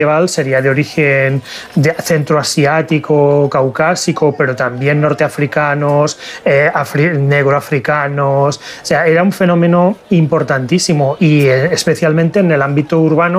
medieval sería de origen centroasiático, caucásico, pero también norteafricanos, negroafricanos. O sea, era un fenómeno importantísimo y especialmente en el ámbito urbano